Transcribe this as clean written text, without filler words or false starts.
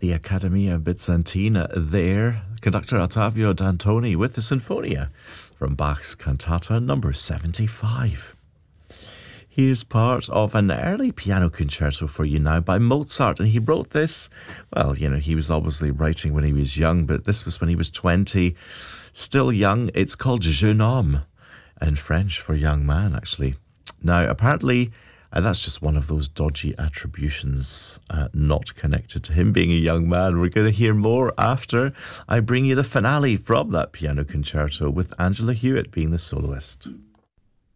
the Accademia Bizantina there, conductor Ottavio Dantoni with the Sinfonia from Bach's Cantata number 75. Here's part of an early piano concerto for you now by Mozart, and he wrote this, well, you know, he was obviously writing when he was young, but this was when he was 20, still young. It's called Jeune homme, in French for young man, actually. Now, apparently, that's just one of those dodgy attributions not connected to him being a young man. We're going to hear more after I bring you the finale from that piano concerto with Angela Hewitt being the soloist.